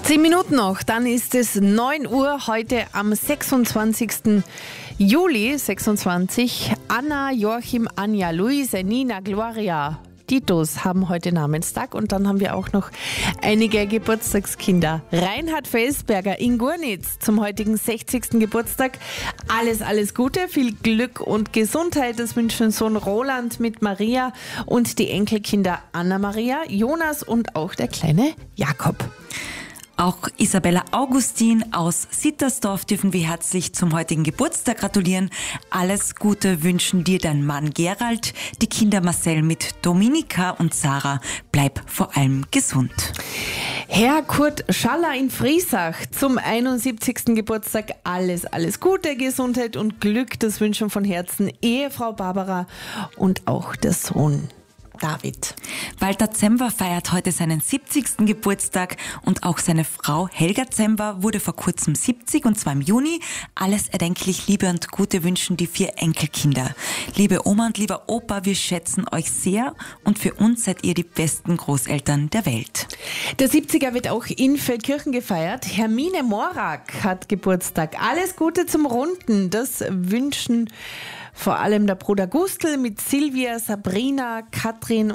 10 Minuten noch, dann ist es 9 Uhr heute am 26. Juli 26. Anna, Joachim, Anja, Luise, Nina, Gloria, Titus haben heute Namenstag und dann haben wir auch noch einige Geburtstagskinder. Reinhard Felsberger in Gurnitz zum heutigen 60. Geburtstag. Alles Gute, viel Glück und Gesundheit. Das wünschen Sohn Roland mit Maria und die Enkelkinder Anna-Maria, Jonas und auch der kleine Jakob. Auch Isabella Augustin aus Sittersdorf dürfen wir herzlich zum heutigen Geburtstag gratulieren. Alles Gute wünschen dir dein Mann Gerald, die Kinder Marcel mit Dominika und Sarah. Bleib vor allem gesund. Herr Kurt Schaller in Friesach zum 71. Geburtstag. Alles Gute, Gesundheit und Glück. Das wünschen von Herzen Ehefrau Barbara und auch der Sohn David. Walter Zember feiert heute seinen 70. Geburtstag und auch seine Frau Helga Zember wurde vor kurzem 70 und zwar im Juni. Alles erdenklich Liebe und Gute wünschen die 4 Enkelkinder. Liebe Oma und lieber Opa, wir schätzen euch sehr und für uns seid ihr die besten Großeltern der Welt. Der 70er wird auch in Feldkirchen gefeiert. Hermine Morak hat Geburtstag. Alles Gute zum Runden. Das wünschen vor allem der Bruder Gustl mit Silvia, Sabrina, Katrin